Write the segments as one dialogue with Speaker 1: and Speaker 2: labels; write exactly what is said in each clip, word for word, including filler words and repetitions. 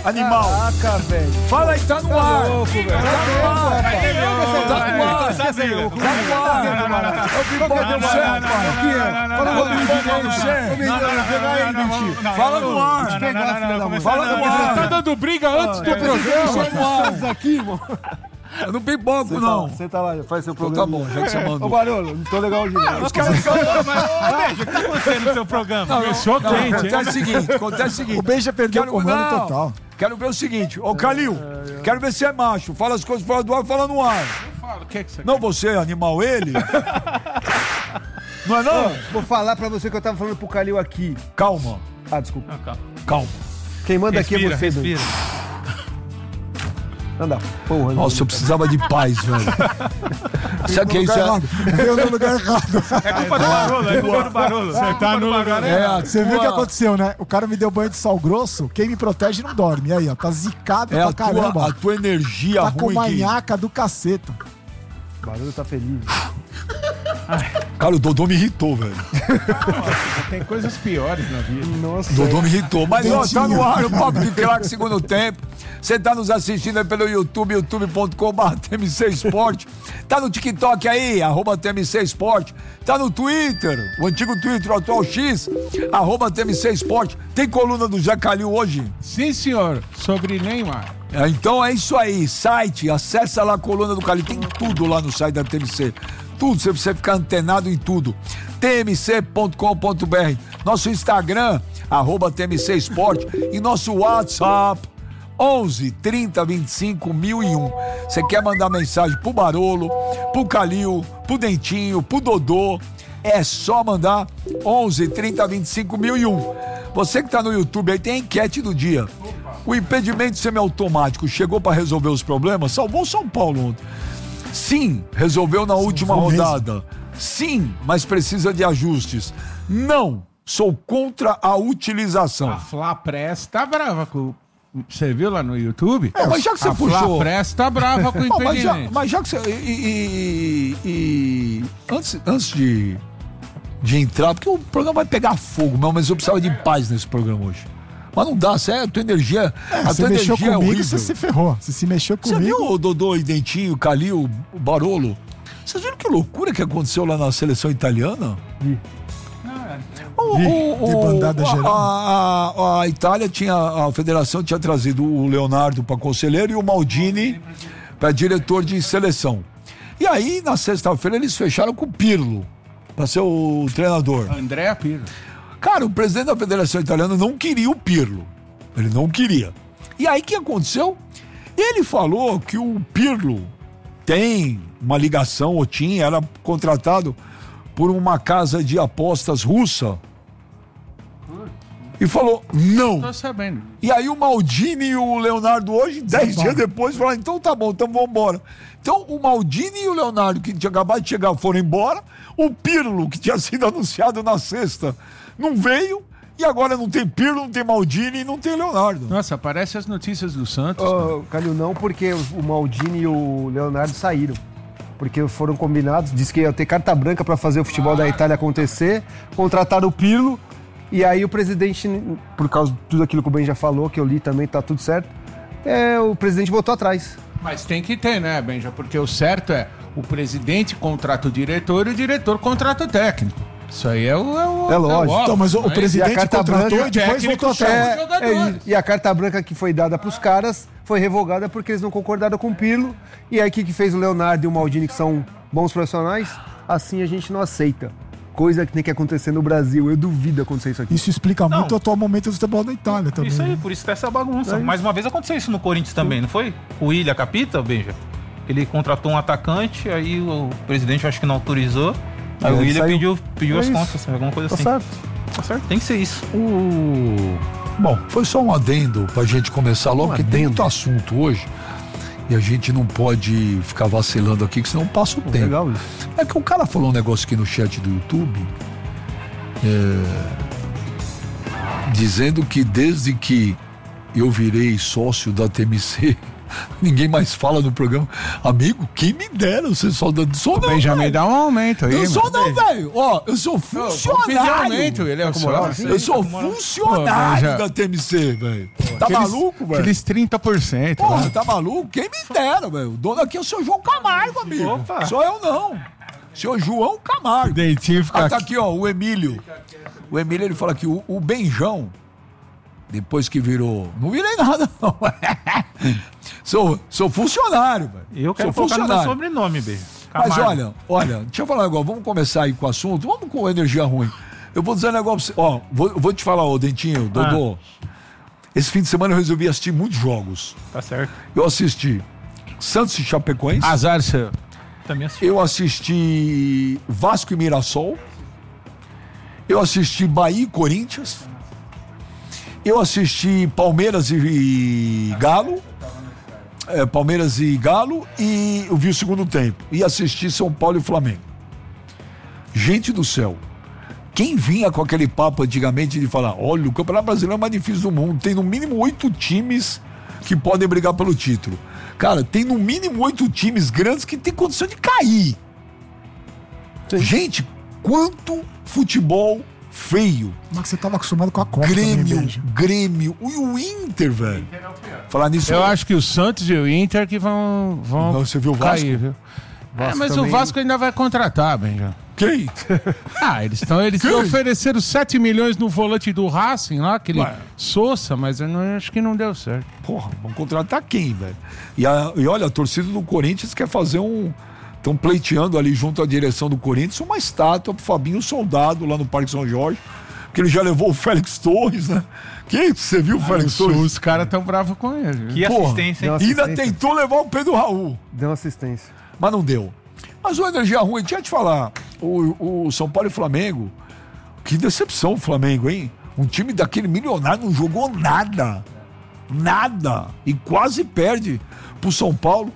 Speaker 1: animal.
Speaker 2: Caraca, velho.
Speaker 1: Fala aí, tá no
Speaker 2: Tá
Speaker 1: ar.
Speaker 2: louco, velho.
Speaker 1: Tá no ar.
Speaker 2: Tá
Speaker 1: Tá no ar.
Speaker 2: Tá
Speaker 1: no ar. É o pipoca do céu, pai.
Speaker 2: O que é? Fala no
Speaker 1: pipoca do céu. Fala no ar. Fala no ar.
Speaker 3: Tá dando briga antes do programa.
Speaker 2: Vocês aqui, irmão.
Speaker 1: Eu não pipoco, não.
Speaker 2: Senta lá, faz seu
Speaker 1: Então
Speaker 2: programa.
Speaker 1: tá bom, já que você mandou.
Speaker 2: Ô, Barolo, não tô legal hoje, não.
Speaker 1: Os caras ficam...
Speaker 3: Mas, o que tá acontecendo no seu programa? Fechou
Speaker 1: Não,
Speaker 3: quente, hein?
Speaker 1: acontece o seguinte, acontece o seguinte.
Speaker 4: O Benja perdeu
Speaker 1: Quero-
Speaker 4: o comando
Speaker 1: não,
Speaker 4: total.
Speaker 1: Quero ver o seguinte, ô Calil, quero ver se é macho. Fala as coisas fora do ar, fala no ar.
Speaker 3: Fala, o que é que você
Speaker 1: Não você, animal, ele. Não é não?
Speaker 2: Vou falar pra você que eu tava falando pro Calil aqui.
Speaker 1: Calma,
Speaker 2: Ah, desculpa.
Speaker 3: quer? Ah, calma.
Speaker 1: calma.
Speaker 2: Quem manda aqui é
Speaker 3: Respira,
Speaker 2: você,
Speaker 3: respira.
Speaker 2: Anda, porra.
Speaker 1: Nossa, eu precisava de paz, velho. Sabe que é isso? É,
Speaker 4: Veio no lugar errado.
Speaker 3: É culpa do Barolo, é culpa do Barolo. Você tá no lugar
Speaker 1: é a
Speaker 4: Você viu o que
Speaker 1: tua-
Speaker 4: aconteceu, né? O cara me deu banho de sal grosso, quem me protege não dorme. E aí, ó, tá zicado
Speaker 1: É
Speaker 4: pra
Speaker 1: a
Speaker 4: caramba.
Speaker 1: tua, a tua energia
Speaker 4: Tá com
Speaker 1: ruim que...
Speaker 4: manhaca do caceta.
Speaker 2: O Barolo tá feliz.
Speaker 1: Cara, o Dodô me irritou, velho.
Speaker 3: Tem coisas piores na vida.
Speaker 2: Nossa.
Speaker 1: O Dodô me irritou. Mas ó, tá
Speaker 4: Dentinho.
Speaker 1: no ar o Papo de Craque segundo tempo. Você tá nos assistindo aí pelo YouTube, youtube ponto com barra T M C Sport. Tá no TikTok aí, arroba T M C Sport. Tá no Twitter, o antigo Twitter, o atual X, arroba T M C Sport. Tem coluna do Zé Calil hoje?
Speaker 3: Sim, senhor. Sobre Neymar.
Speaker 1: É, então é isso aí, site, acessa lá a coluna do Calil, tem tudo lá no site da T M C. Tudo, você precisa ficar antenado em tudo. T M C ponto com ponto B R. Nosso Instagram, arroba T M C Sport. E nosso WhatsApp, onze, trinta, vinte e cinco, mil e um. Você quer mandar mensagem pro Barolo, pro Calil, pro Dentinho, pro Dodô, é só mandar onze, trinta, vinte e cinco, mil e um. Você que tá no YouTube aí, tem a enquete do dia. O impedimento semiautomático chegou para resolver os problemas? Salvou São Paulo ontem. Sim, resolveu na última
Speaker 4: mesmo.
Speaker 1: rodada. Sim, mas precisa de ajustes. Não, sou contra a utilização.
Speaker 3: A Flá Press tá brava com... Você viu lá no YouTube?
Speaker 1: É, mas já que você
Speaker 3: a
Speaker 1: puxou...
Speaker 3: Flá Press tá brava com o
Speaker 1: Não, mas, já,
Speaker 3: impedimento.
Speaker 1: mas já que você... E, e- e- antes, antes de, de entrar, porque o programa vai pegar fogo mesmo, mas eu precisava de paz nesse programa hoje. Mas não dá, sério, a tua energia,
Speaker 4: É,
Speaker 1: a
Speaker 4: você
Speaker 1: tua
Speaker 4: mexeu
Speaker 1: energia é
Speaker 4: comigo,
Speaker 1: horrível.
Speaker 4: você se ferrou. Você se mexeu
Speaker 1: Você
Speaker 4: comigo.
Speaker 1: viu o Dodô e Dentinho, o Calil, o Barolo? Vocês viram que loucura que aconteceu lá na seleção italiana? O, o-
Speaker 4: De
Speaker 1: o-
Speaker 4: bandada
Speaker 1: a-
Speaker 4: geral.
Speaker 1: A, a- a Itália tinha, a federação tinha trazido o Leonardo para conselheiro e o Maldini para diretor de seleção. E aí, na sexta-feira, eles fecharam com o Pirlo para ser o treinador.
Speaker 3: André Pirlo.
Speaker 1: Cara, o presidente da Federação Italiana não queria o Pirlo. Ele não queria. E aí, o que aconteceu? Ele falou que o Pirlo tem uma ligação, ou tinha, era contratado por uma casa de apostas russa. E falou, não.
Speaker 3: Tô sabendo.
Speaker 1: E aí o Maldini e o Leonardo hoje, dez dias depois, falaram, então tá bom, então vamos embora. Então o Maldini e o Leonardo, que tinha acabado de chegar, foram embora. O Pirlo, que tinha sido anunciado na sexta, não veio. E agora não tem Pirlo, não tem Maldini e não tem Leonardo.
Speaker 3: Nossa, aparece as notícias do Santos.
Speaker 2: Ô, Calil, não, porque o Maldini e o Leonardo saíram. Porque foram combinados, disse que ia ter carta branca para fazer o futebol da Itália acontecer, contrataram o Pirlo, e aí o presidente, por causa de tudo aquilo que o Ben já falou, que eu li também, tá tudo certo, é, o presidente voltou atrás.
Speaker 3: Mas tem que ter, né, Benja? Porque o certo é o presidente contrata o diretor e o diretor contrata o técnico. Isso aí é o... É, o,
Speaker 2: É lógico.
Speaker 3: óbvio,
Speaker 4: Então, mas o, o
Speaker 3: não é?
Speaker 4: presidente
Speaker 2: E a carta
Speaker 4: contratou
Speaker 2: branca,
Speaker 4: e depois
Speaker 3: técnico
Speaker 4: voltou
Speaker 3: chama
Speaker 4: atrás.
Speaker 3: os jogadores.
Speaker 2: É, e a carta branca que foi dada pros caras foi revogada porque eles não concordaram com o Pirlo. E aí o que, que fez o Leonardo e o Maldini, que são bons profissionais? Assim a gente não aceita. Coisa que tem que acontecer no Brasil. Eu duvido acontecer isso aqui.
Speaker 4: Isso explica
Speaker 5: Não.
Speaker 4: muito o atual momento do futebol da Itália também.
Speaker 5: Isso aí,
Speaker 4: né?
Speaker 5: por isso tá essa bagunça. Mais uma vez aconteceu isso no Corinthians também, não foi? O William Capita, Benja? Ele contratou um atacante, aí o presidente acho que não autorizou. Aí
Speaker 2: É,
Speaker 5: o William
Speaker 2: saiu.
Speaker 5: pediu, pediu
Speaker 2: É
Speaker 5: as
Speaker 2: isso.
Speaker 5: contas, alguma coisa
Speaker 2: Tá
Speaker 5: assim.
Speaker 2: certo?
Speaker 5: Tá certo, tem que ser isso.
Speaker 1: O... Bom, foi só um adendo pra gente começar logo,
Speaker 2: Um
Speaker 1: porque tem
Speaker 2: adendo.
Speaker 1: muito assunto hoje e a gente não pode ficar vacilando aqui, que senão passa o tempo.
Speaker 2: Legal isso.
Speaker 1: É que o cara falou um negócio aqui no chat do YouTube, é, dizendo que desde que eu virei sócio da T M C, ninguém mais fala no programa. Amigo, quem me dera, você só dando. Só não,
Speaker 3: Benjamin,
Speaker 1: velho.
Speaker 3: dá um aumento aí,
Speaker 1: Eu sou
Speaker 3: mano.
Speaker 1: não, velho. Ó, eu sou
Speaker 3: Pedir
Speaker 1: funcionário.
Speaker 3: aumento, ele é o sócio.
Speaker 1: Eu sou funcionário
Speaker 3: Pô, Benja-
Speaker 1: da T M C, velho. Tá
Speaker 3: Aqueles-
Speaker 1: maluco, velho?
Speaker 3: Aqueles trinta por cento.
Speaker 1: Porra,
Speaker 3: né?
Speaker 1: tá maluco? Quem me dera, velho. O dono aqui é o seu João Camargo, amigo.
Speaker 5: Opa.
Speaker 1: Sou eu não. Seu João Camargo.
Speaker 3: O dentinho fica
Speaker 1: Ah, tá
Speaker 3: aqui.
Speaker 1: aqui, ó, o Emílio. O Emílio, ele fala que o, o Benjão, depois que virou... Não virei nada, não. sou, sou funcionário, velho.
Speaker 5: Eu quero
Speaker 1: sou
Speaker 5: colocar no meu sobrenome, B.
Speaker 1: Mas
Speaker 5: Camargo.
Speaker 1: olha, olha, deixa eu falar um negócio. Vamos começar aí com o assunto. Vamos com energia ruim. Eu vou dizer um negócio pra você. Ó, vou, vou te falar, ô Dentinho, Dodô. Esse fim de semana eu resolvi assistir muitos jogos.
Speaker 5: Tá certo.
Speaker 1: Eu assisti Santos e Chapecoense.
Speaker 3: Azar seu.
Speaker 5: Também assisti.
Speaker 1: Eu assisti Vasco e Mirassol. Eu assisti Bahia e Corinthians. Eu assisti Palmeiras e Galo. É, Palmeiras e Galo. E eu vi o segundo tempo. E assisti São Paulo e Flamengo. Gente do céu. Quem vinha com aquele papo antigamente de falar: olha, o Campeonato Brasileiro é o mais difícil do mundo. Tem no mínimo oito times que podem brigar pelo título. Cara, tem no mínimo oito times grandes que tem condição de cair. Gente, quanto futebol feio.
Speaker 4: Mas você tava acostumado com a Copa também,
Speaker 1: Grêmio,
Speaker 4: Benja.
Speaker 1: Grêmio. E o Inter, velho. Falar nisso.
Speaker 3: Eu acho que o Santos e o Inter que vão, vão
Speaker 1: Não, você viu o Vasco?
Speaker 3: cair, viu? É,
Speaker 2: Vasco
Speaker 3: mas
Speaker 2: também.
Speaker 3: o Vasco ainda vai contratar, Benja.
Speaker 1: Quem?
Speaker 3: Ah, eles estão eles
Speaker 1: Quem?
Speaker 3: ofereceram sete milhões no volante do Racing lá, aquele
Speaker 1: Ué.
Speaker 3: Sousa, mas eu não, acho que não deu certo.
Speaker 1: Porra, vão contratar quem, velho? E, a- e olha, a torcida do Corinthians quer fazer um. Estão pleiteando ali junto à direção do Corinthians uma estátua pro Fabinho Soldado lá no Parque São Jorge. Porque ele já levou o Félix Torres, né? Quem? Você viu o Félix Torres?
Speaker 3: Os caras tão bravos com ele. viu?
Speaker 5: Que
Speaker 1: Porra.
Speaker 5: assistência, hein?
Speaker 2: Nossa.
Speaker 1: E ainda
Speaker 2: assistência.
Speaker 1: tentou levar o Pedro Raul.
Speaker 2: Deu uma assistência.
Speaker 1: Mas não deu. Mas o energia ruim, deixa eu te falar. O, o São Paulo e Flamengo. Que decepção o Flamengo, hein? Um time daquele milionário não jogou nada. Nada. E quase perde pro São Paulo.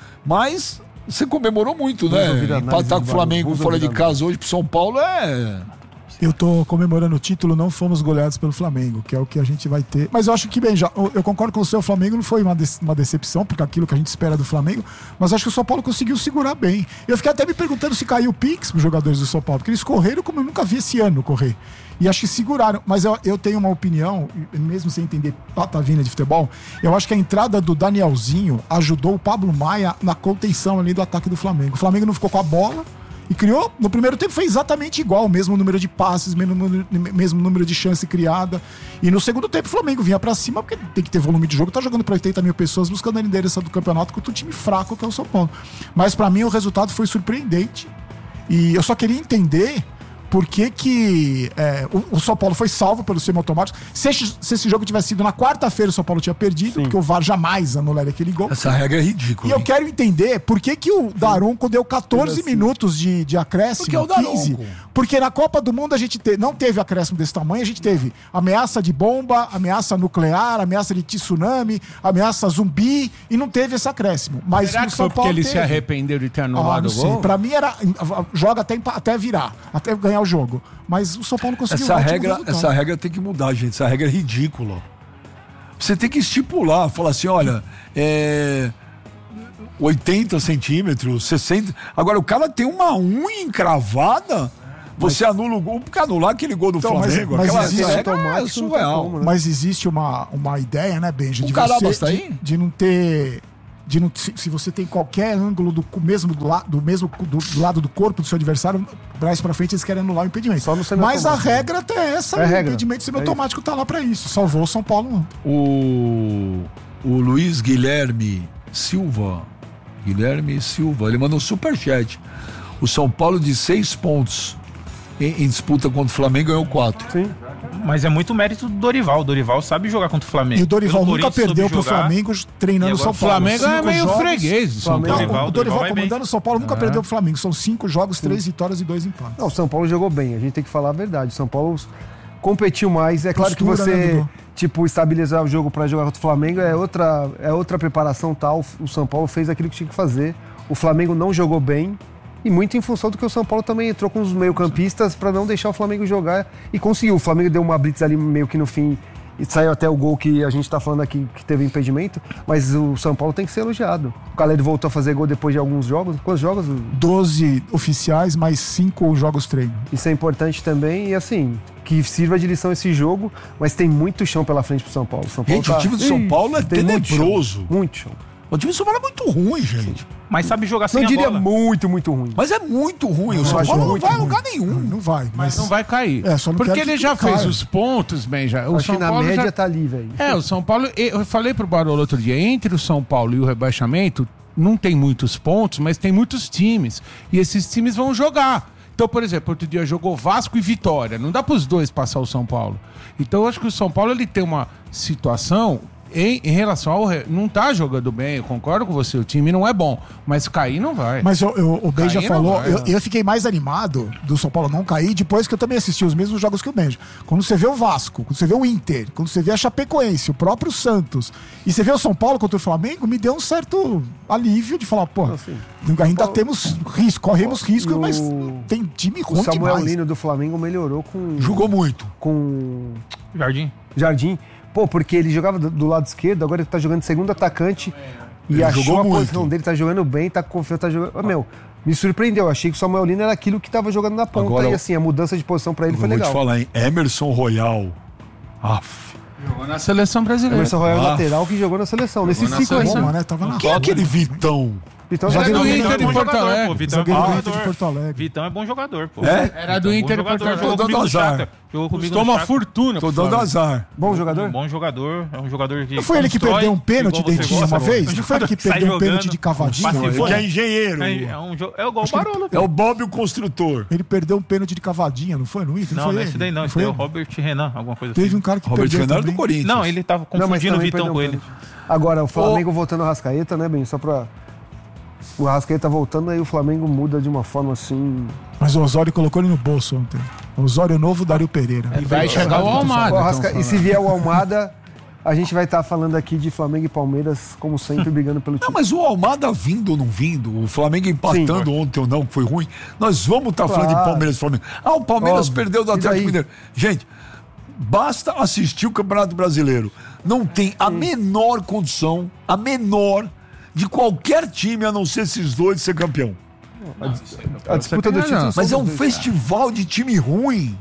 Speaker 1: Mas você comemorou muito,
Speaker 2: Vamos
Speaker 1: né?
Speaker 2: ouvir a análise
Speaker 1: Empatar
Speaker 2: do
Speaker 1: com o Flamengo
Speaker 2: Vamos
Speaker 1: fora
Speaker 2: ouvir
Speaker 1: de
Speaker 2: a
Speaker 1: casa hoje pro São Paulo é.
Speaker 4: Eu tô comemorando o título, não fomos goleados pelo Flamengo, que é o que a gente vai ter. Mas eu acho que, bem, já, eu- eu concordo com você, o Flamengo não foi uma, de- uma decepção, porque aquilo que a gente espera do Flamengo, mas acho que o São Paulo conseguiu segurar bem. Eu fiquei até me perguntando se caiu o Pix pros jogadores do São Paulo, porque eles correram como eu nunca vi esse ano correr. E acho que seguraram. Mas eu, eu tenho uma opinião, e mesmo sem entender patavina de futebol, eu acho que a entrada do Danielzinho ajudou o Pablo Maia na contenção ali do ataque do Flamengo. O Flamengo não ficou com a bola. E criou, no primeiro tempo foi exatamente igual, o mesmo número de passes, mesmo número, mesmo número de chance criada. E no segundo tempo o Flamengo vinha pra cima, porque tem que ter volume de jogo, tá jogando pra oitenta mil pessoas, buscando a liderança do campeonato contra um time fraco que é o São Paulo. Mas pra mim o resultado foi surpreendente. E eu só queria entender por que que é, o, o São Paulo foi salvo pelo semiautomático. Se, esse- se esse jogo tivesse sido na quarta-feira, o São Paulo tinha perdido, porque o V A R jamais anularia aquele gol.
Speaker 1: Essa regra é ridícula.
Speaker 4: E eu
Speaker 1: hein?
Speaker 4: quero entender por que, que o Daronco deu catorze minutos de, de acréscimo,
Speaker 1: Porque é o Daronco.
Speaker 4: quinze. Porque na Copa do Mundo a gente te- não teve acréscimo desse tamanho, a gente teve ameaça de bomba, ameaça nuclear, ameaça de tsunami, ameaça zumbi, e não teve esse acréscimo. Mas
Speaker 3: Será
Speaker 4: no
Speaker 3: que
Speaker 4: São
Speaker 3: foi porque
Speaker 4: Paulo
Speaker 3: ele
Speaker 4: teve.
Speaker 3: se arrependeu de ter
Speaker 4: Ah,
Speaker 3: anulado
Speaker 4: não
Speaker 3: o
Speaker 4: sei.
Speaker 3: gol?
Speaker 4: Pra mim era. Joga até, empa- até virar, até ganhar o jogo. Mas o São Paulo conseguiu
Speaker 1: Essa
Speaker 4: um ótimo
Speaker 1: regra,
Speaker 4: resultado.
Speaker 1: essa regra tem que mudar, gente. Essa regra é ridícula. Você tem que estipular, falar assim, olha, é oitenta centímetros, sessenta. Agora, o cara tem uma unha encravada, você anula o gol, porque anular aquele gol do
Speaker 4: Então, mas-
Speaker 1: Flamengo,
Speaker 4: mas
Speaker 1: aquela
Speaker 4: existe
Speaker 1: essa regra é
Speaker 2: automático, não tem
Speaker 1: surreal.
Speaker 2: como, né?
Speaker 4: Mas existe uma, uma ideia, né, Benja?
Speaker 1: O
Speaker 4: De
Speaker 1: Carabas
Speaker 4: você,
Speaker 1: tá
Speaker 4: de,
Speaker 1: aí?
Speaker 4: de não ter. De não, se, se você tem qualquer ângulo do co- mesmo do, la, do mesmo do, do lado do corpo do seu adversário, trás pra frente, eles querem anular o impedimento.
Speaker 2: Só no
Speaker 4: Mas a
Speaker 2: semiautomático.
Speaker 4: regra até é essa,
Speaker 2: É
Speaker 4: o
Speaker 2: regra.
Speaker 4: impedimento
Speaker 2: É
Speaker 4: semiautomático tá lá pra isso. Salvou o São Paulo ontem.
Speaker 1: O, o Luiz Guilherme Silva, Guilherme Silva, ele mandou um superchat. O São Paulo de seis pontos em, em disputa contra o Flamengo ganhou quatro.
Speaker 2: Sim.
Speaker 5: Mas é muito mérito do Dorival. O Dorival sabe jogar contra o Flamengo.
Speaker 4: E o Dorival
Speaker 5: Pelo
Speaker 4: nunca
Speaker 5: Corinthians
Speaker 4: perdeu
Speaker 5: soube
Speaker 4: pro
Speaker 5: jogar.
Speaker 4: Flamengo treinando
Speaker 5: E
Speaker 4: o São
Speaker 5: agora
Speaker 3: O
Speaker 4: Paulo.
Speaker 3: Flamengo é
Speaker 4: Cinco
Speaker 3: meio
Speaker 4: jogos-
Speaker 3: freguês do São
Speaker 2: Flamengo-
Speaker 3: Paulo.
Speaker 4: Não,
Speaker 5: Dorival-
Speaker 4: o Dorival
Speaker 5: Dorival vai
Speaker 4: comandando o São Paulo nunca
Speaker 3: É.
Speaker 4: perdeu pro Flamengo. São cinco jogos, três vitórias e dois empates.
Speaker 2: Não, o São Paulo jogou bem, a gente tem que falar a verdade. O São Paulo competiu mais. É claro que
Speaker 4: Postura, né,
Speaker 2: você,
Speaker 4: Dudu?
Speaker 2: tipo, estabilizar o jogo para jogar contra o Flamengo é outra, é outra preparação tal. O São Paulo fez aquilo que tinha que fazer. O Flamengo não jogou bem. E muito em função do que o São Paulo também entrou com os meio-campistas para não deixar o Flamengo jogar. E conseguiu. O Flamengo deu uma blitz ali meio que no fim. E saiu até o gol que a gente tá falando aqui, que teve impedimento. Mas o São Paulo tem que ser elogiado. O Caleri voltou a fazer gol depois de alguns jogos. Quantos jogos?
Speaker 4: doze oficiais, mais cinco jogos treino.
Speaker 2: Isso é importante também. E assim, que sirva de lição esse jogo, mas tem muito chão pela frente pro São Paulo. São Paulo
Speaker 1: Gente,
Speaker 2: tá...
Speaker 1: o time do São Paulo é
Speaker 2: tem muito chão,
Speaker 1: tenebroso.
Speaker 2: Muito chão.
Speaker 1: O time do São Paulo é muito ruim, gente.
Speaker 5: Mas sabe jogar sem
Speaker 2: Não
Speaker 5: a
Speaker 2: diria
Speaker 5: bola.
Speaker 2: muito, muito ruim.
Speaker 1: Mas é muito ruim. O
Speaker 2: Eu
Speaker 1: São
Speaker 2: acho
Speaker 1: Paulo não
Speaker 2: muito
Speaker 1: vai a
Speaker 2: ruim.
Speaker 1: lugar nenhum.
Speaker 4: Não vai, mas...
Speaker 3: Não vai cair.
Speaker 4: É, só não
Speaker 3: Porque
Speaker 4: quero
Speaker 3: ele
Speaker 4: que
Speaker 3: já
Speaker 4: caia.
Speaker 3: fez os pontos, bem, já. O
Speaker 2: Acho
Speaker 3: São
Speaker 2: que na
Speaker 3: Paulo
Speaker 2: média
Speaker 3: já...
Speaker 2: tá ali, velho.
Speaker 3: É, o São Paulo, eu falei pro Barolo outro dia, entre o São Paulo e o rebaixamento, não tem muitos pontos, mas tem muitos times. E esses times vão jogar. Então, por exemplo, outro dia jogou Vasco e Vitória. Não dá pros dois passar o São Paulo. Então, eu acho que o São Paulo ele tem uma situação em, em relação ao... Re... Não tá jogando bem, eu concordo com você, o time não é bom. Mas cair não vai.
Speaker 4: Mas eu, eu, o Benja
Speaker 3: Cair não
Speaker 4: falou,
Speaker 3: vai,
Speaker 4: eu,
Speaker 3: não.
Speaker 4: eu fiquei mais animado do São Paulo não cair depois que eu também assisti os mesmos jogos que o Benja. Quando você vê o Vasco, quando você vê o Inter, quando você vê a Chapecoense, o próprio Santos, e você vê o São Paulo contra o Flamengo, me deu um certo alívio de falar, pô,
Speaker 2: Assim,
Speaker 4: ainda temos risco, corremos risco,
Speaker 2: e o-
Speaker 4: mas tem time
Speaker 2: O
Speaker 4: ruim
Speaker 2: Samuel
Speaker 4: demais.
Speaker 2: Lino do Flamengo melhorou com,
Speaker 1: Jogou muito.
Speaker 2: com
Speaker 5: Jardim.
Speaker 2: Jardim. Pô, porque ele jogava do, do lado esquerdo, agora ele tá jogando de segundo atacante e
Speaker 1: Ele
Speaker 2: achou
Speaker 1: jogou
Speaker 2: a
Speaker 1: muito.
Speaker 2: posição dele, tá jogando bem, tá confiante, tá jogando... Ô, meu, me surpreendeu, achei que o Samuel Lino era aquilo que tava jogando na ponta
Speaker 1: Agora,
Speaker 2: e assim, a mudança de posição pra ele
Speaker 1: Eu
Speaker 2: foi
Speaker 1: vou
Speaker 2: legal.
Speaker 1: te falar, hein? Emerson Royal. Aff.
Speaker 3: Jogou na seleção brasileira.
Speaker 2: Emerson Royal é o
Speaker 1: Ah.
Speaker 2: lateral que jogou na seleção, nesse
Speaker 3: na
Speaker 2: ciclo aí.
Speaker 3: seleção.
Speaker 4: Roma, né? Tava na
Speaker 1: Quem é aquele Vitão?
Speaker 2: Então,
Speaker 3: Era
Speaker 2: zagueiro
Speaker 3: do
Speaker 2: do
Speaker 3: Inter
Speaker 2: Inter
Speaker 3: de
Speaker 5: bom
Speaker 3: Porto
Speaker 5: jogador,
Speaker 3: Alegre.
Speaker 5: pô. Vitão é
Speaker 4: Zagueiro
Speaker 5: bom
Speaker 4: do Inter de
Speaker 5: jogador.
Speaker 4: Porto Alegre.
Speaker 5: Vitão é bom jogador, pô.
Speaker 1: É?
Speaker 3: Era do
Speaker 5: Vitão é
Speaker 3: Inter
Speaker 5: bom
Speaker 3: de Porto
Speaker 5: jogador.
Speaker 3: Alegre.
Speaker 5: Jogou
Speaker 1: Tô dando
Speaker 5: comigo no
Speaker 1: azar.
Speaker 5: Shakhtar. Jogou comigo
Speaker 3: Custou
Speaker 5: no
Speaker 3: uma
Speaker 5: Shakhtar.
Speaker 3: fortuna.
Speaker 1: Tô
Speaker 3: pro
Speaker 1: dando
Speaker 3: Flamengo.
Speaker 1: azar.
Speaker 2: Bom jogador?
Speaker 5: Um bom jogador, é um jogador que
Speaker 4: Não foi ele que
Speaker 5: constrói,
Speaker 4: perdeu um pênalti,
Speaker 5: igual você
Speaker 4: Dentinho,
Speaker 5: gosta,
Speaker 4: uma
Speaker 5: pô.
Speaker 4: vez? Não foi ele que
Speaker 5: Sai
Speaker 4: perdeu um
Speaker 5: jogando,
Speaker 4: pênalti de cavadinha?
Speaker 5: passe
Speaker 1: Ele
Speaker 5: fora.
Speaker 1: que é engenheiro.
Speaker 5: É, é um jo- é igual o Barolo.
Speaker 1: É o Bob o construtor.
Speaker 4: Ele perdeu um pênalti de cavadinha, não foi? No Inter?
Speaker 5: Não,
Speaker 4: foi
Speaker 5: não é
Speaker 4: ele?
Speaker 5: esse daí não. Esse
Speaker 4: foi
Speaker 5: daí é o
Speaker 4: ele?
Speaker 5: Robert Renan, alguma coisa
Speaker 4: Teve
Speaker 5: assim.
Speaker 4: um cara que
Speaker 1: Robert
Speaker 4: perdeu
Speaker 1: Renan do
Speaker 4: também.
Speaker 1: Corinthians.
Speaker 5: Não, ele tava
Speaker 2: Não, mas
Speaker 5: confundindo o
Speaker 2: também
Speaker 5: Vitão
Speaker 2: perdeu
Speaker 5: com
Speaker 2: um
Speaker 5: ele.
Speaker 2: pênalti. Agora, o Flamengo voltando ao Arrascaeta, né, bem? Só pra... O Arrascaeta voltando, aí o Flamengo muda de uma forma assim...
Speaker 4: Mas o Osório colocou ele no bolso ontem. O Osório novo, Dario Pereira.
Speaker 3: E vai chegar o Almada.
Speaker 2: O Arrasca-
Speaker 3: tão
Speaker 2: E se
Speaker 3: falando.
Speaker 2: vier o Almada, a gente vai estar falando aqui de Flamengo e Palmeiras, como sempre, brigando pelo
Speaker 1: Não,
Speaker 2: título.
Speaker 1: mas o Almada vindo ou não vindo, o Flamengo empatando ontem ou não, que foi ruim, nós vamos estar falando de
Speaker 2: Claro.
Speaker 1: Palmeiras e Flamengo. Ah, o Palmeiras
Speaker 2: Óbvio.
Speaker 1: perdeu do
Speaker 2: E
Speaker 1: Atlético
Speaker 2: daí?
Speaker 1: Mineiro. Gente, basta assistir o Campeonato Brasileiro. Não tem a menor condição, a menor, de qualquer time, a não ser esses dois, ser campeão.
Speaker 2: A disputa do
Speaker 3: tem
Speaker 2: título...
Speaker 3: razão.
Speaker 2: são
Speaker 1: Mas é
Speaker 2: dos
Speaker 1: um
Speaker 2: dois.
Speaker 1: festival de time ruim.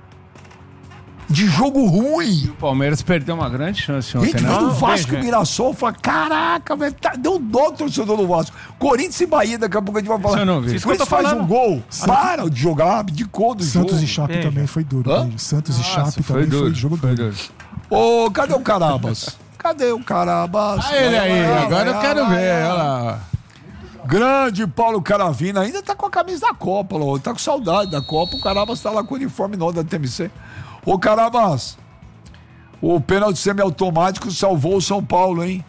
Speaker 1: De jogo ruim.
Speaker 3: O Palmeiras perdeu uma grande chance ontem,
Speaker 1: Gente,
Speaker 3: né?
Speaker 1: vendo o
Speaker 5: Não,
Speaker 1: Vasco e
Speaker 5: bem,
Speaker 1: Mirassol, fala, caraca, velho, tá, deu dó o torcedor do Vasco. Corinthians e Bahia, daqui a pouco a gente vai falar.
Speaker 3: Isso eu não vi.
Speaker 1: Se o
Speaker 5: Isso que eu tô
Speaker 1: Corinthians faz
Speaker 5: falando.
Speaker 1: um gol, para de jogar, abdicou do
Speaker 4: Santos
Speaker 1: jogo.
Speaker 4: e Chape
Speaker 5: Veja.
Speaker 4: também foi duro.
Speaker 1: Hã?
Speaker 4: Benja. Santos e
Speaker 3: Nossa,
Speaker 4: Chape
Speaker 3: foi
Speaker 4: também foi
Speaker 3: duro,
Speaker 4: jogo
Speaker 3: foi
Speaker 4: duro.
Speaker 3: duro.
Speaker 1: Ô, cadê o Carabas? Cadê o Carabas?
Speaker 3: Ah, ele aí,
Speaker 1: Vai,
Speaker 3: agora eu
Speaker 1: vai,
Speaker 3: quero
Speaker 1: vai,
Speaker 3: ver,
Speaker 1: vai.
Speaker 3: olha lá.
Speaker 1: Grande Paulo Caravina, ainda tá com a camisa da Copa, ó, tá com saudade da Copa. O Carabas tá lá com o uniforme novo da T M C. Ô, Carabas, o pênalti semiautomático salvou o São Paulo, hein?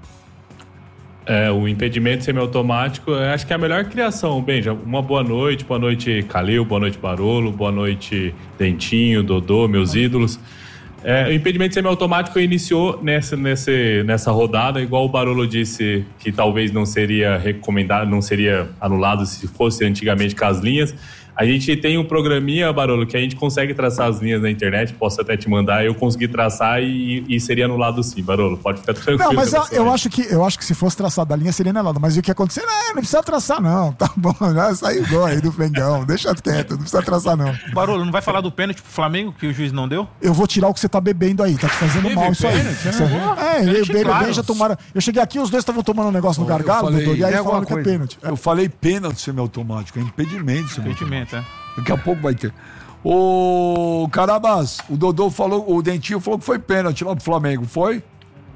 Speaker 6: É, o impedimento semiautomático, eu acho que é a melhor criação, Benja. Uma boa noite, boa noite Calil, boa noite Barolo, boa noite Dentinho, Dodô, meus ídolos. É, o impedimento semiautomático iniciou nessa, nessa, nessa rodada, igual o Barolo disse que talvez não seria recomendado, não seria anulado se fosse antigamente com as linhas. A gente tem um programinha, Barolo, que a gente consegue traçar as linhas na internet, posso até te mandar, eu consegui traçar e, e seria anulado sim, Barolo, pode ficar tranquilo.
Speaker 4: Não, mas eu,
Speaker 6: nessa
Speaker 4: eu
Speaker 6: aí.
Speaker 4: acho que, eu acho que se fosse traçada a linha seria anulado. Mas o que aconteceu? Não, não precisa traçar, não. Tá bom, já saiu gol aí do Fengão. Deixa quieto, não precisa traçar, não.
Speaker 5: Barolo, não vai falar do pênalti pro Flamengo que o juiz não deu?
Speaker 4: Eu vou tirar o que você tá bebendo aí, tá te fazendo
Speaker 5: Teve
Speaker 4: mal isso aí.
Speaker 5: pênalti, né?
Speaker 4: Isso aí. É, ele e o
Speaker 5: Pênalti,
Speaker 4: Ben
Speaker 5: claro.
Speaker 4: já tomaram. Eu cheguei aqui, os dois estavam tomando um negócio no gargalo,
Speaker 1: falei,
Speaker 4: doutor, e aí
Speaker 2: é
Speaker 4: falaram
Speaker 2: alguma
Speaker 4: que é
Speaker 2: coisa.
Speaker 4: pênalti. É.
Speaker 1: Eu falei pênalti semiautomático, é impedimento semiautomático.
Speaker 5: Impedimento, é.
Speaker 1: Daqui a pouco vai ter. Ô, Carabas, o Dodô falou, o Dentinho falou que foi pênalti lá pro Flamengo, foi?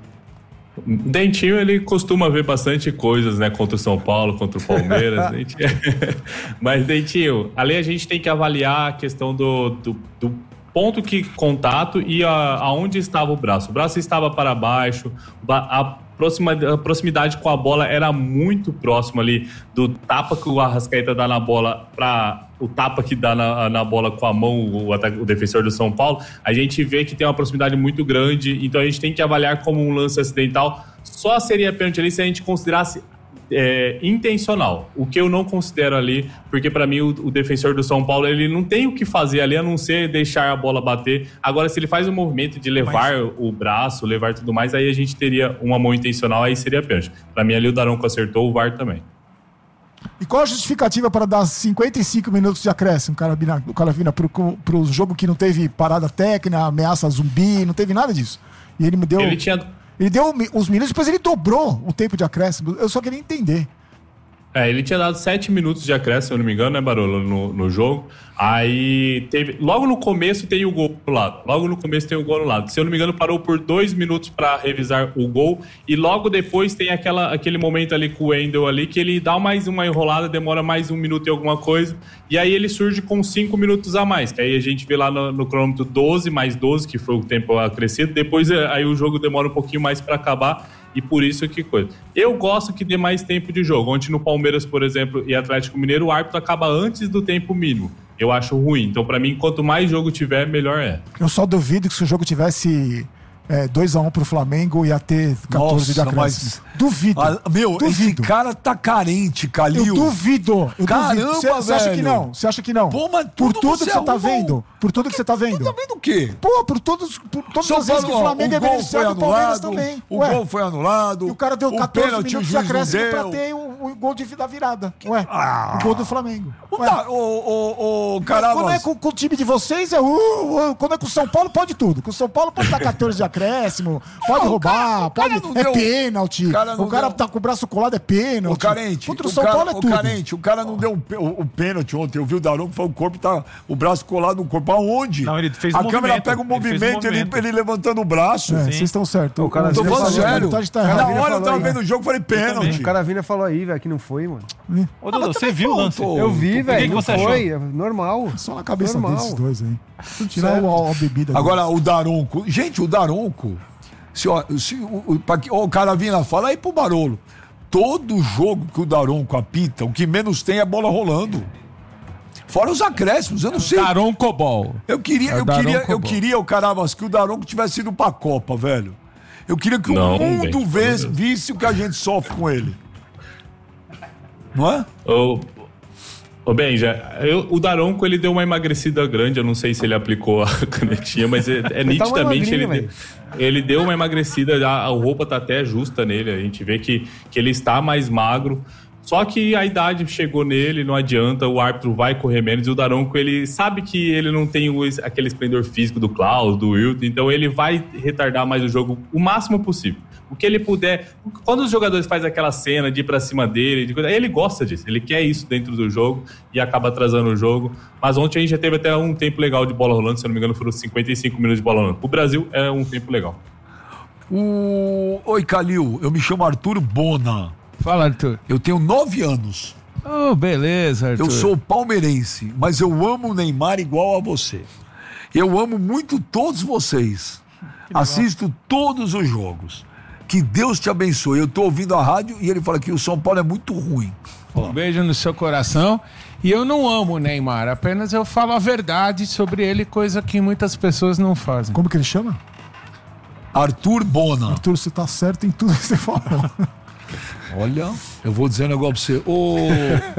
Speaker 6: Dentinho, ele costuma ver bastante coisas, né, contra o São Paulo, contra o Palmeiras. Dentinho. Mas, Dentinho, ali a gente tem que avaliar a questão do, do, do ponto que contato e a, aonde estava o braço. O braço estava para baixo, a, proxima, a proximidade com a bola era muito próxima ali do tapa que o Arrascaeta dá na bola para o tapa que dá na, na bola com a mão o, o defensor do São Paulo. A gente vê que tem uma proximidade muito grande, então a gente tem que avaliar como um lance acidental. Só seria pênalti ali se a gente considerasse É, intencional, o que eu não considero ali, porque para mim o, o defensor do São Paulo, ele não tem o que fazer ali a não ser deixar a bola bater. Agora, se ele faz o movimento de levar Mas... o braço, levar tudo mais, aí a gente teria uma mão intencional, aí seria pênalti. Para mim ali o Daronco acertou, o V A R também.
Speaker 4: E qual a justificativa para dar cinquenta e cinco minutos de acréscimo, Carabina, o Carabina, pro, pro jogo que não teve parada técnica, ameaça zumbi, não teve nada disso? E ele me deu...
Speaker 6: Ele tinha...
Speaker 4: Ele deu os minutos, depois ele dobrou o tempo de acréscimo. Eu só queria entender.
Speaker 6: É, ele tinha dado sete minutos de acréscimo, se eu não me engano, né, Barolo, no, no jogo. Aí teve. Logo no começo tem o gol do lado. Logo no começo tem o gol no lado. Se eu não me engano, parou por dois minutos para revisar o gol. E logo depois tem aquela, aquele momento ali com o Wendel ali, que ele dá mais uma enrolada, demora mais um minuto e alguma coisa. E aí ele surge com cinco minutos a mais. Que aí a gente vê lá no, no cronômetro doze mais doze, que foi o tempo acrescido. Depois aí o jogo demora um pouquinho mais para acabar. E por isso que coisa. Eu gosto que dê mais tempo de jogo. Ontem no Palmeiras, por exemplo, e Atlético Mineiro, o árbitro acaba antes do tempo mínimo. Eu acho ruim. Então, pra mim, quanto mais jogo tiver, melhor é.
Speaker 4: Eu só duvido que se o jogo tivesse é, dois a um pro Flamengo, ia ter catorze de acréscimo. Mas... Duvido. Ah,
Speaker 1: meu, duvido. Esse cara tá carente, Calil.
Speaker 4: Eu duvido. Eu
Speaker 1: Caramba,
Speaker 4: duvido. Você acha que não? Você acha que não?
Speaker 1: Pô, mas
Speaker 4: por tudo
Speaker 1: você
Speaker 4: que você tá
Speaker 1: arrumou...
Speaker 4: vendo. Por tudo que você tá vendo.
Speaker 1: Tá vendo o quê?
Speaker 4: Pô, por todos, por todas as vezes que o Flamengo é beneficiado, o Palmeiras também.
Speaker 1: O Ué. gol foi anulado.
Speaker 4: E o cara deu catorze
Speaker 1: pênalti,
Speaker 4: minutos de acréscimo pra ter o, o gol de, da virada. Ué, ah. o gol do Flamengo.
Speaker 1: O, da, o, o, o Caravas.
Speaker 4: Quando é com, com o time de vocês, é uh, uh, quando é com o São Paulo, pode tudo. Com o São Paulo pode dar catorze de acréscimo, pode não, roubar, cara, pode. É deu, pênalti. Cara o cara deu. tá com o braço colado, é pênalti.
Speaker 1: O carente,
Speaker 4: Contra o,
Speaker 1: o
Speaker 4: São
Speaker 1: cara,
Speaker 4: Paulo é tudo.
Speaker 1: O carente, o cara não deu o, o, o pênalti ontem. Eu vi o Daronco, foi o corpo, tá, o braço colado no corpo. Aonde?
Speaker 5: Não, ele fez
Speaker 1: A
Speaker 5: um
Speaker 1: câmera
Speaker 5: movimento.
Speaker 1: pega o movimento, ele, ele, ele levantando o braço.
Speaker 4: É, vocês estão certos.
Speaker 2: O cara
Speaker 1: tô falando sério.
Speaker 4: Tá
Speaker 1: Na hora eu tava vendo o jogo, falei pênalti.
Speaker 2: O Caravina falou aí, velho, que não foi, mano.
Speaker 5: Ô, Dudu, você viu o lance?
Speaker 2: Eu vi, velho. Não
Speaker 5: você
Speaker 2: foi. É normal.
Speaker 4: Só na cabeça
Speaker 2: normal.
Speaker 4: desses dois aí. Tirar o, a bebida.
Speaker 1: Agora, deles. O Daronco. Gente, o Daronco. Se, ó, se, o, o, o Caravina fala aí pro Barolo. Todo jogo que o Daronco apita, o que menos tem é bola rolando. Fora os acréscimos, eu não sei.
Speaker 3: Daronco Ball.
Speaker 1: Eu queria,
Speaker 3: é
Speaker 1: eu queria, eu queria, o Caravas, que o Daronco tivesse ido pra Copa, velho. Eu queria que não, o mundo bem, vesse, visse o que a gente sofre com ele. Não é?
Speaker 6: Ô, ô Benja, eu, o Daronco, ele deu uma emagrecida grande, eu não sei se ele aplicou a canetinha, mas é, é nitidamente ele, ele, deu, ele deu uma emagrecida, a, a roupa tá até justa nele, a gente vê que, que ele está mais magro. Só que a idade chegou nele, não adianta, o árbitro vai correr menos, e o Daronco, ele sabe que ele não tem o, aquele esplendor físico do Klaus, do Wilton, então ele vai retardar mais o jogo o máximo possível. O que ele puder. Quando os jogadores fazem aquela cena de ir pra cima dele, de coisa, ele gosta disso, ele quer isso dentro do jogo e acaba atrasando o jogo. Mas ontem a gente já teve até um tempo legal de bola rolando, se eu não me engano foram cinquenta e cinco minutos de bola rolando. O Brasil é um tempo legal.
Speaker 1: O... Oi, Calil, eu me chamo Arthur Bona.
Speaker 3: Fala, Arthur.
Speaker 1: Eu tenho nove anos.
Speaker 3: Oh, beleza, Arthur.
Speaker 1: Eu sou palmeirense, mas eu amo o Neymar igual a você. Eu amo muito todos vocês. Assisto todos os jogos. Que Deus te abençoe. Eu tô ouvindo a rádio e ele fala que o São Paulo é muito ruim.
Speaker 3: Um beijo no seu coração. E eu não amo o Neymar, apenas eu falo a verdade sobre ele, coisa que muitas pessoas não fazem.
Speaker 4: Como que ele chama?
Speaker 1: Arthur Bona.
Speaker 4: Arthur, você tá certo em tudo que você falou.
Speaker 1: Olha, eu vou dizer um negócio pra você. Ô,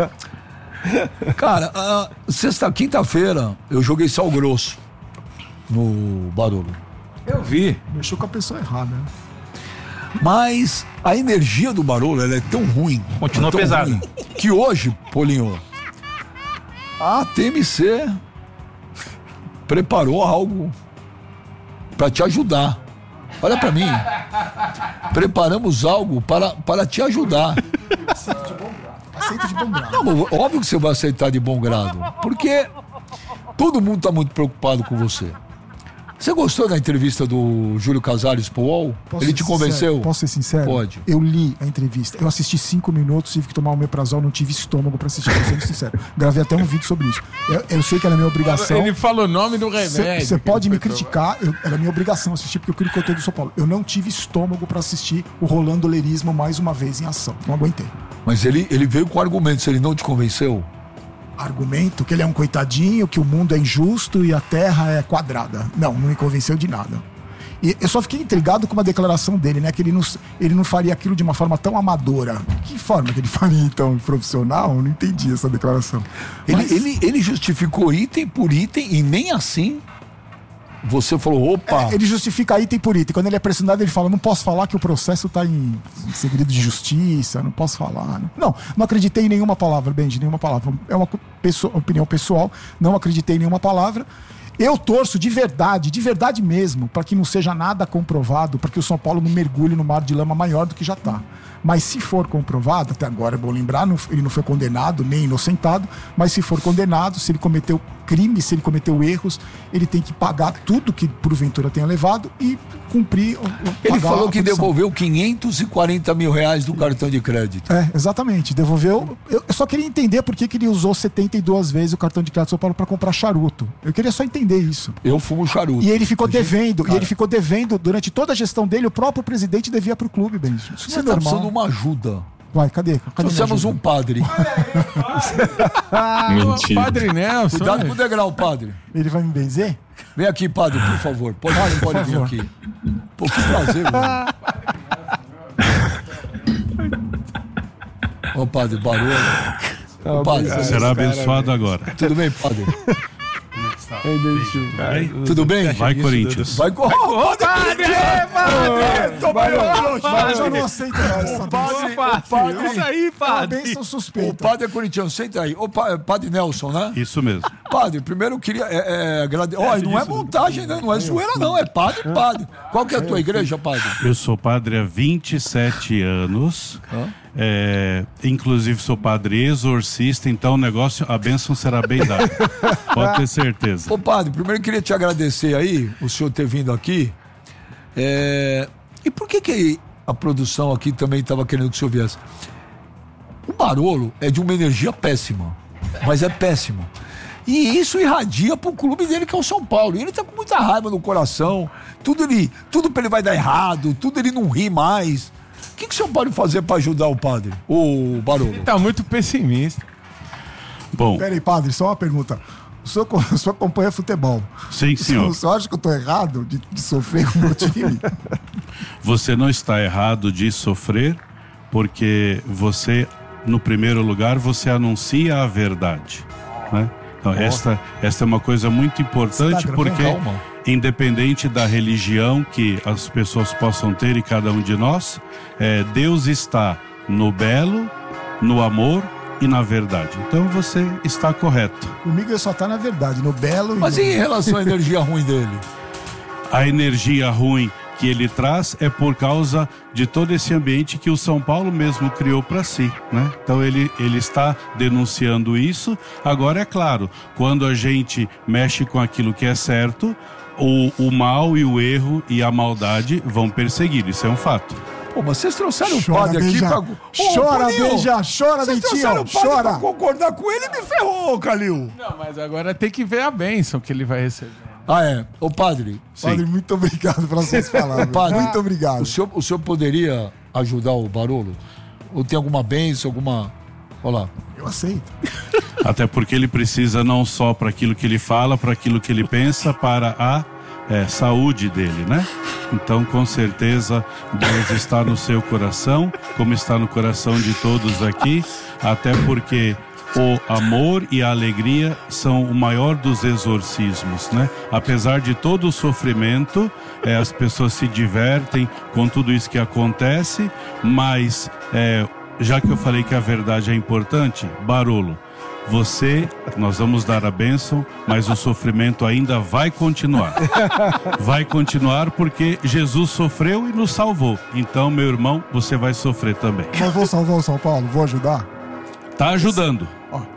Speaker 1: cara, uh, sexta, quinta-feira eu joguei Sal Grosso no Barulho.
Speaker 3: Eu vi.
Speaker 4: Mexeu com a pessoa errada, né?
Speaker 1: Mas a energia do Barolo, ela é tão ruim.
Speaker 5: Continua
Speaker 1: é tão
Speaker 5: pesada.
Speaker 1: Ruim, que hoje, Polinho, a T M C preparou algo pra te ajudar. Olha pra mim. Preparamos algo para, para te ajudar.
Speaker 4: Aceita de bom grado. Aceita de bom grado.
Speaker 1: Não, óbvio que você vai aceitar de bom grado. Porque todo mundo tá muito preocupado com você. Você gostou da entrevista do Júlio Casares pro U O L?
Speaker 4: Posso
Speaker 1: Ele te convenceu?
Speaker 4: Sincero? Posso ser sincero?
Speaker 1: Pode.
Speaker 4: Eu li a entrevista. Eu assisti cinco minutos, tive que tomar o omeprazol, não tive estômago pra assistir, tô sendo sincero. Gravei até um vídeo sobre isso. Eu, eu sei que era minha obrigação.
Speaker 3: Ele falou o nome do remédio.
Speaker 4: Você pode me criticar, eu, era minha obrigação assistir, porque eu queria o conteúdo do São Paulo. Eu não tive estômago pra assistir o Rolando Lerismo mais uma vez em ação. Não aguentei.
Speaker 1: Mas ele, ele veio com argumentos, ele não te convenceu?
Speaker 4: Argumento que ele é um coitadinho, que o mundo é injusto e a terra é quadrada. Não, não me convenceu de nada. E eu só fiquei intrigado com uma declaração dele, né? Que ele não, ele não faria aquilo de uma forma tão amadora. Que forma que ele faria, então, profissional? Eu não entendi essa declaração.
Speaker 1: Ele,
Speaker 4: Mas...
Speaker 1: ele, ele justificou item por item e nem assim. você falou, opa...
Speaker 4: É, ele justifica item por item. Quando ele é pressionado, ele fala, não posso falar que o processo está em segredo de justiça, não posso falar. Não, não acreditei em nenhuma palavra, Benji, nenhuma palavra. É uma pessoa, opinião pessoal, não acreditei em nenhuma palavra. Eu torço de verdade, de verdade mesmo, para que não seja nada comprovado, para que o São Paulo não mergulhe no mar de lama maior do que já está. Mas se for comprovado, até agora é bom lembrar, não, ele não foi condenado nem inocentado, mas se for condenado, se ele cometeu crime, se ele cometeu erros, ele tem que pagar tudo que porventura tenha levado e cumprir.
Speaker 1: Ele falou que devolveu quinhentos e quarenta mil reais do cartão de crédito.
Speaker 4: É, exatamente. Devolveu. Eu só queria entender por que, que ele usou setenta e duas vezes o cartão de crédito do São Paulo para comprar charuto. Eu queria só entender isso.
Speaker 1: Eu fumo charuto.
Speaker 4: E ele ficou devendo, cara. e ele ficou devendo durante toda a gestão dele, o próprio presidente devia pro clube, Benji. Isso
Speaker 1: Você
Speaker 4: não é
Speaker 1: tá
Speaker 4: normal.
Speaker 1: precisando de uma ajuda.
Speaker 4: Vai, cadê? cadê
Speaker 1: Trouxemos um padre.
Speaker 6: Mentira.
Speaker 3: Padre Nelson.
Speaker 1: Cuidado com o degrau, padre.
Speaker 4: Ele vai me benzer?
Speaker 1: Vem aqui, padre, por favor. Pode, pode vir aqui. Pô, que prazer, mano. Ô, padre, barulho. Ô, padre.
Speaker 7: Será abençoado agora.
Speaker 1: Tudo bem, padre? Tudo bem?
Speaker 7: Vai, Corinthians.
Speaker 1: Vai, Corinthians. Padre!
Speaker 4: Mas eu não aceito essa.
Speaker 1: O padre, o padre,
Speaker 5: Isso aí,
Speaker 4: É uma
Speaker 5: padre.
Speaker 4: bênção
Speaker 1: o
Speaker 4: suspeita.
Speaker 1: padre é corintiano. Senta aí. O pa- padre Nelson, né?
Speaker 7: Isso mesmo.
Speaker 1: Padre, primeiro eu queria é, é, agradecer. Olha, não é montagem, né? Não é zoeira, não. É padre, padre. Qual que é a tua igreja, padre?
Speaker 7: Eu sou padre há vinte e sete anos. É, inclusive sou padre exorcista, então o negócio, a bênção será bem dada. Pode ter certeza.
Speaker 1: Ô, padre, primeiro eu queria te agradecer aí, o senhor ter vindo aqui. É, E por que que a produção aqui também estava querendo que o senhor viesse? O Barolo é de uma energia péssima, mas é péssimo. E isso irradia pro clube dele, que é o São Paulo. E ele tá com muita raiva no coração. Tudo ele, tudo pra ele vai dar errado, tudo ele não ri mais. O que que o senhor pode fazer pra ajudar o padre, o Barolo?
Speaker 3: Ele tá muito pessimista.
Speaker 7: Bom,
Speaker 4: Peraí, padre, só uma pergunta. O senhor, o senhor acompanha futebol.
Speaker 7: sim, senhor.
Speaker 4: O senhor acha que eu tô errado de, de sofrer com o meu time?
Speaker 7: Você não está errado de sofrer, porque você, no primeiro lugar, você anuncia a verdade, né? Então, esta, esta é uma coisa muito importante,
Speaker 4: Tá,
Speaker 7: porque
Speaker 1: calma.
Speaker 7: independente da religião que as pessoas possam ter, e cada um de nós, é, Deus está no belo, no amor e na verdade. Então você está correto.
Speaker 4: Comigo ele só tá na verdade, no belo e
Speaker 1: Mas
Speaker 4: no...
Speaker 1: e em relação à energia ruim dele?
Speaker 7: A energia ruim que ele traz é por causa de todo esse ambiente que o São Paulo mesmo criou para si, né? Então ele, ele está denunciando isso. Agora, é claro, quando a gente mexe com aquilo que é certo, o, o mal e o erro e a maldade vão perseguir, isso é um fato.
Speaker 1: Pô, mas vocês trouxeram o
Speaker 4: Chora,
Speaker 1: padre aqui
Speaker 4: Beija.
Speaker 1: pra... Ô,
Speaker 4: Chora,
Speaker 1: Calil,
Speaker 4: Beija. Chora,
Speaker 1: vocês trouxeram
Speaker 4: Dentinho.
Speaker 1: o padre
Speaker 4: Chora.
Speaker 1: pra concordar com ele e me ferrou, Calil.
Speaker 3: Não, mas agora tem que ver a bênção que ele vai receber.
Speaker 1: Ah, é. Ô, padre,
Speaker 4: Padre, muito obrigado pelas suas palavras.
Speaker 1: Padre,
Speaker 4: Muito obrigado.
Speaker 1: o senhor, o senhor poderia ajudar o Barolo? Ou tem alguma bênção, alguma... Olha lá.
Speaker 4: Eu aceito.
Speaker 7: Até porque ele precisa não só para aquilo que ele fala, para aquilo que ele pensa, para a é, saúde dele, né? Então, com certeza, Deus está no seu coração, como está no coração de todos aqui, até porque o amor e a alegria são o maior dos exorcismos, né? Apesar de todo o sofrimento, é, as pessoas se divertem com tudo isso que acontece, mas é, já que eu falei que a verdade é importante, Barolo, você, nós vamos dar a bênção, mas o sofrimento ainda vai continuar. Vai continuar porque Jesus sofreu e nos salvou. Então, meu irmão, você vai sofrer também.
Speaker 4: Mas vou salvar o São Paulo? Vou ajudar?
Speaker 7: Tá ajudando.